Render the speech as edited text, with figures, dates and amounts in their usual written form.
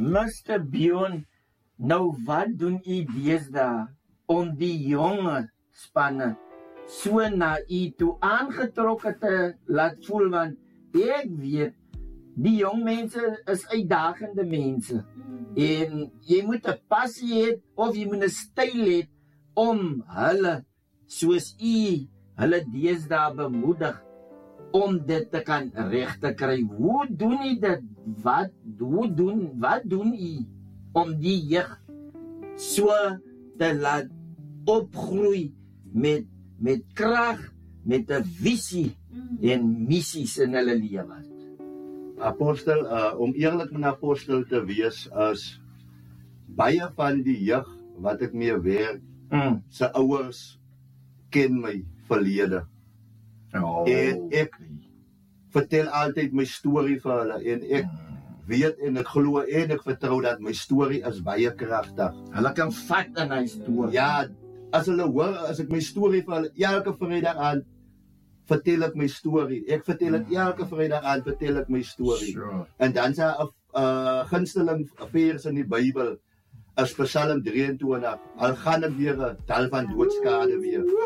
Mr. Bjorn, nou wat doen u deesdae om die jonge spanne so na u toe aangetrokke te laat voel, want ek weet, die jong mense is uitdagende mense en jy moet 'n passie hê of jy moet 'n styl hê om hulle, soos u hulle deesdae bemoedig om dit te kan reg te kry. Hoe doen u dit? Wat doen u om die jeug so te laat opgroei met krag, met 'n visie en missies in hulle lewe? Apostel, om eerlik met Apostel te wees, is baie van die jeug wat ek mee werk, se ouers ken my verlede. En ek vertel altyd my storie vir hulle en ek weet en ek glo en ek vertrou dat my storie is baie kragtig. Hulle kan vat in hy storie. Ja, as hulle hoor, as ek my storie vir hulle elke Vrydag aan vertel ek my storie. Ek vertel dit elke Vrydag aan, vertel ek my storie. Sure. En dan is 'n gunsteling vers in die Bybel, is Psalm 23, al gaan ek weer 'n dal van doodskade weer.